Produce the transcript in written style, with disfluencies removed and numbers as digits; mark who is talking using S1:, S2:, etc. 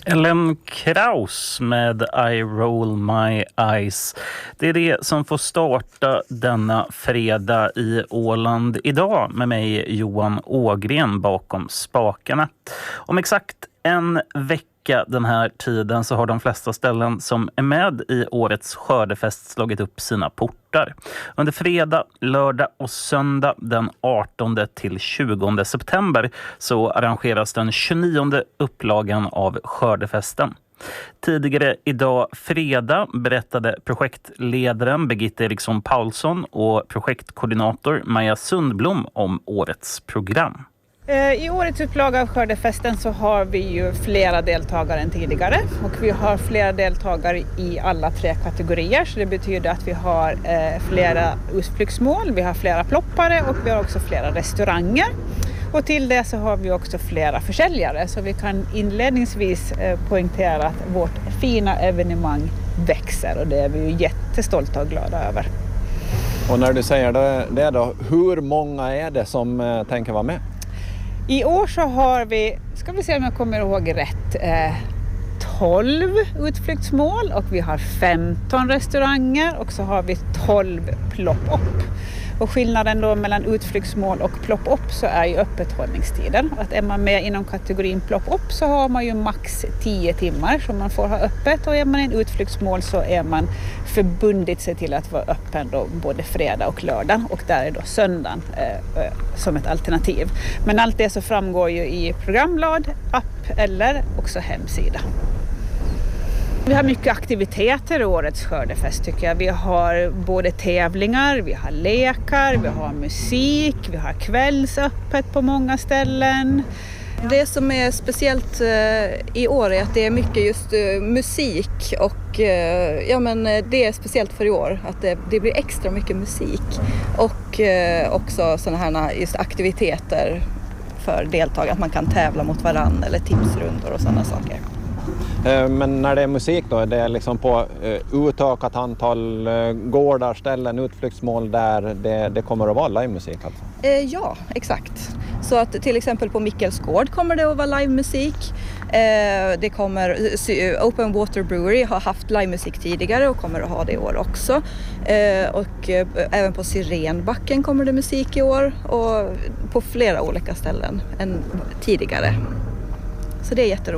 S1: Ellen Krauss med I Roll My Eyes. Det är det som får starta denna fredag i Åland idag med mig Johan Ågren bakom spakarna. Om exakt en vecka den här tiden så har de flesta ställen som är med i årets skördefest slagit upp sina portar. Under fredag, lördag och söndag den 18 till 20 september så arrangeras den 29:e upplagan av skördefesten. Tidigare idag fredag berättade projektledaren Birgitta Eriksson Paulsson och projektkoordinator Maja Sundblom om årets program.
S2: I årets upplaga av skördefesten så har vi ju flera deltagare än tidigare och vi har flera deltagare i alla 3 kategorier, så det betyder att vi har flera utflyktsmål, vi har flera ploppare och vi har också flera restauranger. Och till det så har vi också flera försäljare, så vi kan inledningsvis poängtera att vårt fina evenemang växer och det är vi ju jättestolta och glada över.
S3: Och när du säger det då, hur många är det som tänker vara med?
S2: I år så har vi, ska vi se om jag kommer ihåg rätt, 12 utflyktsmål och vi har 15 restauranger och så har vi 12 plopp-upp. Och skillnaden då mellan utflyktsmål och plopp-upp så är ju öppethållningstiden. Att är man med inom kategorin plopp-upp så har man ju max 10 timmar som man får ha öppet, och är man i en utflyktsmål så är man förbundit sig till att vara öppen då både fredag och lördag, och där är då söndagen som ett alternativ. Men allt det så framgår ju i programblad, app eller också hemsida. Vi har mycket aktiviteter i årets skördefest tycker jag. Vi har både tävlingar, vi har lekar, vi har musik, vi har kvällsöppet på många ställen.
S4: Det som är speciellt i år är att det är mycket just musik, och ja, men det är speciellt för i år att det blir extra mycket musik och också sådana här just aktiviteter för deltagare, att man kan tävla mot varann eller tipsrundor och sådana saker.
S3: Men när det är musik då, är det liksom på utökat antal gårdar, ställen, utflyktsmål där det kommer att vara livemusik alltså?
S4: Ja, exakt. Så att till exempel på Mikkels gård kommer det att vara livemusik. Det kommer, Open Water Brewery har haft livemusik tidigare och kommer att ha det i år också. Och även på Sirenbacken kommer det musik i år och på flera olika ställen än tidigare. Så det är jätteroligt.